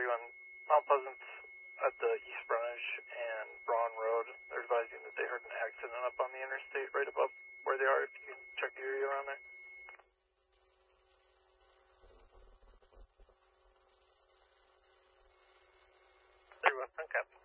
on Mount Pleasant at the East Brunish and Braun Road. They're advising that they heard an accident up on the interstate right above where they are, if you can check the area around there. 3 Western Cap.